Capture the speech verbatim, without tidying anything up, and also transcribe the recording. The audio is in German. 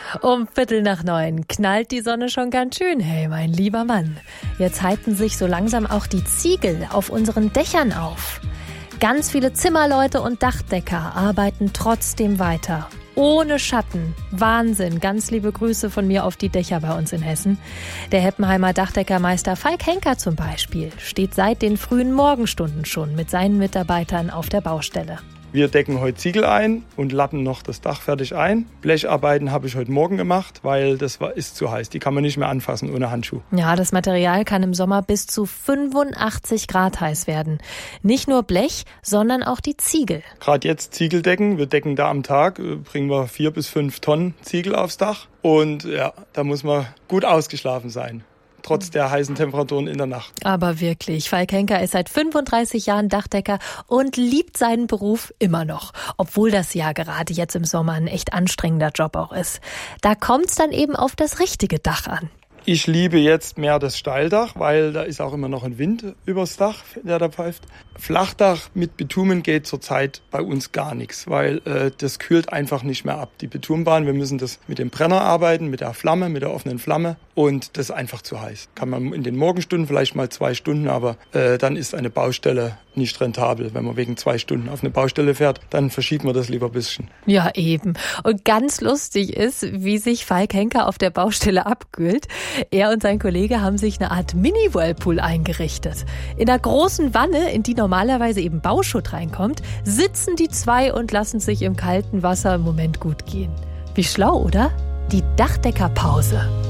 Um Viertel nach neun knallt die Sonne schon ganz schön. Hey, mein lieber Mann. Jetzt halten sich so langsam auch die Ziegel auf unseren Dächern auf. Ganz viele Zimmerleute und Dachdecker arbeiten trotzdem weiter. Ohne Schatten. Wahnsinn. Ganz liebe Grüße von mir auf die Dächer bei uns in Hessen. Der Heppenheimer Dachdeckermeister Falk Henker zum Beispiel steht seit den frühen Morgenstunden schon mit seinen Mitarbeitern auf der Baustelle. Wir decken heute Ziegel ein und lappen noch das Dach fertig ein. Blecharbeiten habe ich heute Morgen gemacht, weil das war, ist zu heiß. Die kann man nicht mehr anfassen ohne Handschuh. Ja, das Material kann im Sommer bis zu fünfundachtzig Grad heiß werden. Nicht nur Blech, sondern auch die Ziegel. Gerade jetzt Ziegel decken. Wir decken da am Tag, bringen wir vier bis fünf Tonnen Ziegel aufs Dach. Und ja, da muss man gut ausgeschlafen sein. Trotz der heißen Temperaturen in der Nacht. Aber wirklich, Falk Henker ist seit fünfunddreißig Jahren Dachdecker und liebt seinen Beruf immer noch. Obwohl das ja gerade jetzt im Sommer ein echt anstrengender Job auch ist. Da kommt's dann eben auf das richtige Dach an. Ich liebe jetzt mehr das Steildach, weil da ist auch immer noch ein Wind übers Dach, der da pfeift. Flachdach mit Bitumen geht zurzeit bei uns gar nichts, weil äh, das kühlt einfach nicht mehr ab. Die Bitumenbahn, wir müssen das mit dem Brenner arbeiten, mit der Flamme, mit der offenen Flamme und das ist einfach zu heiß. Kann man in den Morgenstunden vielleicht mal zwei Stunden, aber äh, dann ist eine Baustelle nicht rentabel. Wenn man wegen zwei Stunden auf eine Baustelle fährt, dann verschiebt man das lieber ein bisschen. Ja, eben. Und ganz lustig ist, wie sich Falk Henker auf der Baustelle abkühlt. Er und sein Kollege haben sich eine Art Mini-Whirlpool eingerichtet. In der großen Wanne, in die normalerweise eben Bauschutt reinkommt, sitzen die zwei und lassen sich im kalten Wasser im Moment gut gehen. Wie schlau, oder? Die Dachdeckerpause.